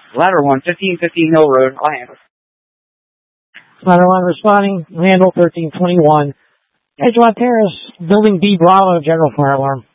Ladder 1, 1515 Hill Road, Land. Ladder 1 responding, Randall 1321. Edgewater Terrace, Building B, Bravo, general fire alarm.